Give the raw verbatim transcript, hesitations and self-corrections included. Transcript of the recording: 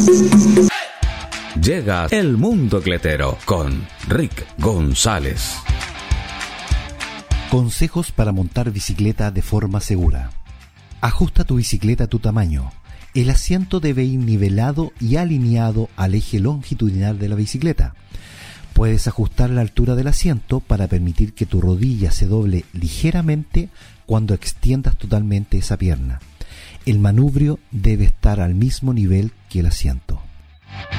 Llega El Mundo Cletero con Rick González. Consejos para montar bicicleta de forma segura. Ajusta tu bicicleta a tu tamaño. El asiento debe ir nivelado y alineado al eje longitudinal de la bicicleta. Puedes ajustar la altura del asiento para permitir que tu rodilla se doble ligeramente cuando extiendas totalmente esa pierna. El manubrio debe estar al mismo nivel que el asiento.